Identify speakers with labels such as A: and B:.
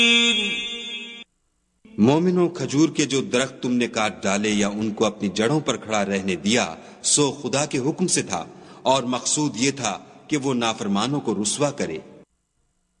A: मोमिनो, खजूर के जो दरख्त तुमने काट डाले या उनको अपनी जड़ों पर खड़ा रहने दिया, सो खुदा के हुक्म से था और मकसूद ये था कि वो नाफरमानों को रुस्वा करे।